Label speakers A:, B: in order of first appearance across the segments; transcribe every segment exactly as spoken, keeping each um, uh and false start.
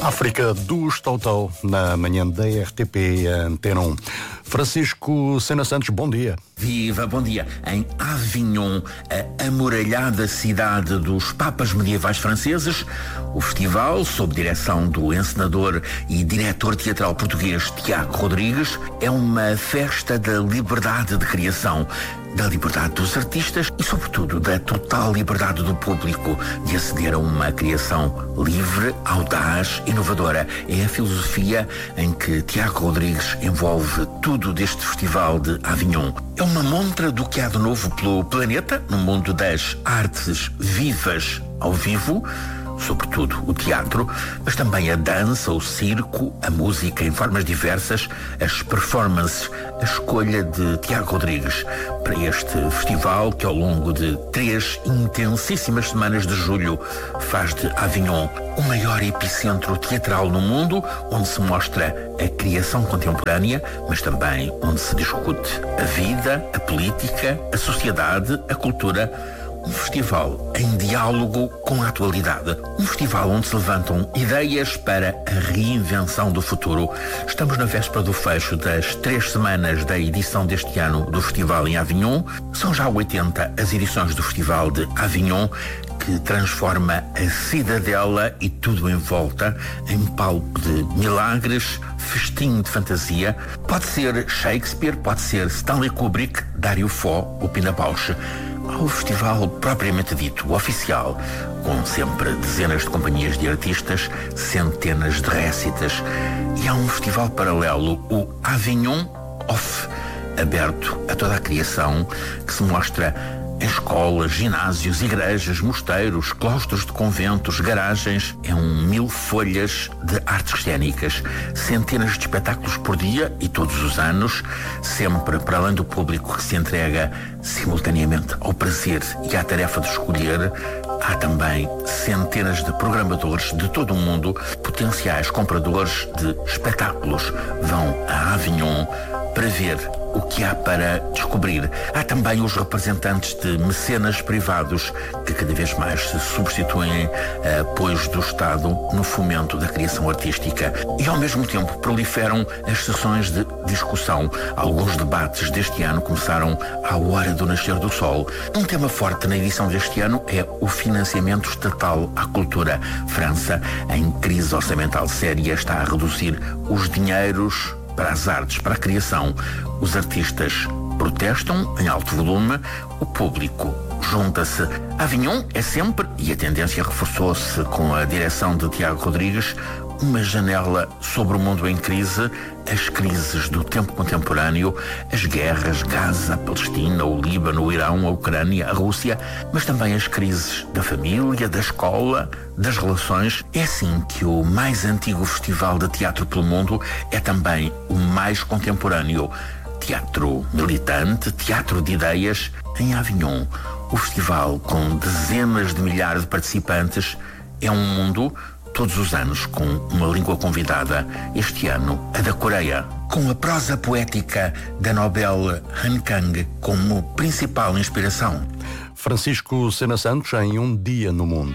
A: África dos Total, na manhã da R T P Antena um. Francisco Sena Santos, bom dia.
B: Viva, bom dia. Em Avignon, a amuralhada cidade dos papas medievais franceses, o festival, sob direção do encenador e diretor teatral português Tiago Rodrigues, é uma festa da liberdade de criação, da liberdade dos artistas e, sobretudo, da total liberdade do público de aceder a uma criação livre, audaz, inovadora. É a filosofia em que Tiago Rodrigues envolve tudo deste festival de Avignon. É uma montra do que há de novo pelo planeta, no mundo das artes vivas ao vivo, sobretudo o teatro, mas também a dança, o circo, a música em formas diversas, as performances, a escolha de Tiago Rodrigues para este festival que ao longo de três intensíssimas semanas de julho faz de Avignon o maior epicentro teatral no mundo, onde se mostra a criação contemporânea, mas também onde se discute a vida, a política, a sociedade, a cultura. Um festival em diálogo com a atualidade. Um festival onde se levantam ideias para a reinvenção do futuro. Estamos na véspera do fecho das três semanas da edição deste ano do Festival em Avignon. São já oitenta as edições do Festival de Avignon, que transforma a cidadela e tudo em volta em palco de milagres, festim de fantasia. Pode ser Shakespeare, pode ser Stanley Kubrick, Dario Fo ou Pina Bausch. Ao festival propriamente dito, o oficial, com sempre dezenas de companhias de artistas, centenas de récitas, e há um festival paralelo, o Avignon Off, aberto a toda a criação, que se mostra em escolas, ginásios, igrejas, mosteiros, claustros de conventos, garagens. É um mil folhas de artes cênicas, centenas de espetáculos por dia e todos os anos, sempre para além do público que se entrega simultaneamente ao prazer e à tarefa de escolher. Há também centenas de programadores de todo o mundo, potenciais compradores de espetáculos, vão a Avignon para ver o que há para descobrir. Há também os representantes de mecenas privados que cada vez mais se substituem a apoios do Estado no fomento da criação artística. E ao mesmo tempo proliferam as sessões de discussão. Alguns debates deste ano começaram à hora do nascer do sol. Um tema forte na edição deste ano é o financiamento estatal à cultura. França, em crise orçamental séria, está a reduzir os dinheiros para as artes, para a criação. Os artistas protestam em alto volume, o público junta-se. Avignon é sempre, e a tendência reforçou-se com a direção de Tiago Rodrigues, uma janela sobre o mundo em crise, as crises do tempo contemporâneo, as guerras, Gaza, Palestina, o Líbano, o Irão, a Ucrânia, a Rússia, mas também as crises da família, da escola, das relações. É assim que o mais antigo festival de teatro pelo mundo é também o mais contemporâneo. Teatro militante, teatro de ideias, em Avignon. O festival, com dezenas de milhares de participantes, é um mundo todos os anos com uma língua convidada, este ano a da Coreia, com a prosa poética da Nobel Han Kang como principal inspiração.
A: Francisco Sena Santos, em Um Dia no Mundo.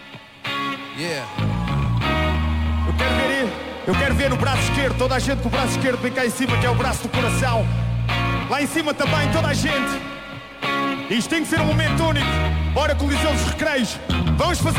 C: Yeah. Eu quero ver, eu quero ver no braço esquerdo, toda a gente com o braço esquerdo bem cá em cima, que é o braço do coração. Lá em cima também, toda a gente. Isto tem que ser um momento único. Bora, Coliseu dos Recreios. Vamos fazer